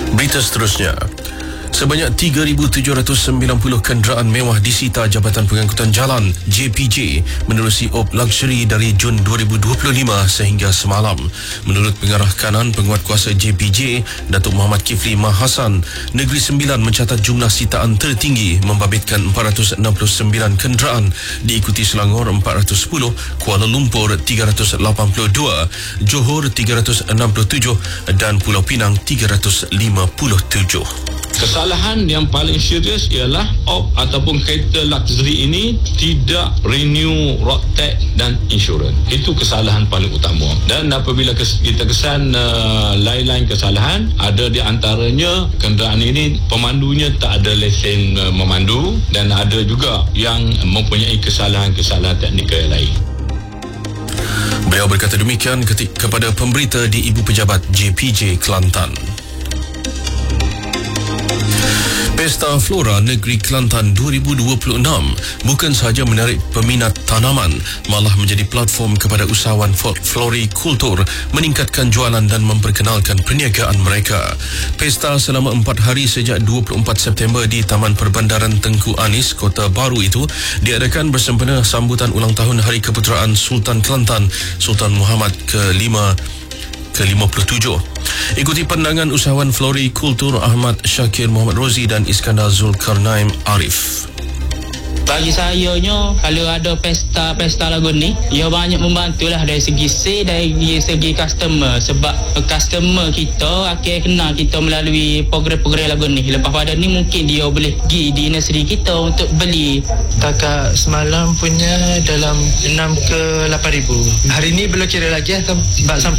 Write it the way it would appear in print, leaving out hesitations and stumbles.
Berita seterusnya. Sebanyak 3,790 kenderaan mewah disita Jabatan Pengangkutan Jalan JPJ menerusi op luxury dari Jun 2025 sehingga semalam. Menurut pengarah kanan penguatkuasa JPJ, Datuk Muhammad Kifli Mahasan, Negeri Sembilan mencatat jumlah sitaan tertinggi membabitkan 469 kenderaan, diikuti Selangor 410, Kuala Lumpur 382, Johor 367 dan Pulau Pinang 357. Kesalahan yang paling serius ialah op ataupun kereta luxury ini tidak renew road tax dan insurans. Itu kesalahan paling utama. Dan apabila kita kesan lain-lain kesalahan, ada di antaranya kenderaan ini pemandunya tak ada lesen memandu, dan ada juga yang mempunyai kesalahan-kesalahan teknikal lain. Beliau berkata demikian kepada pemberita di Ibu Pejabat JPJ Kelantan. Pesta Flora Negeri Kelantan 2026 bukan sahaja menarik peminat tanaman, malah menjadi platform kepada usahawan florikultur meningkatkan jualan dan memperkenalkan perniagaan mereka. Pesta selama 4 hari sejak 24 September di Taman Perbandaran Tengku Anis, Kota Baru itu diadakan bersempena sambutan ulang tahun Hari Keputeraan Sultan Kelantan, Sultan Muhammad ke-57. Ikuti pandangan usahawan florikultur Ahmad Syakir Muhammad Rozi dan Iskandar Zulkarnain Arif. Bagi sayanya, kalau ada pesta lagu ni, ia banyak membantulah dari segi segi customer, sebab customer kita akan kenal kita melalui program-program lagu ni. Lepas pada ni mungkin dia boleh pergi di nursery kita untuk beli. Kakak semalam punya dalam 6 ke 8 ribu. Hari ni belum kira lagi sebab sampai